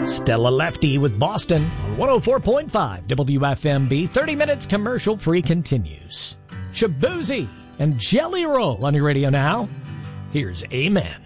Stella Lefty with Boston on 104.5 WFMB. 30 minutes commercial free continues. Shaboozey and Jelly Roll on your radio now. Here's Amen.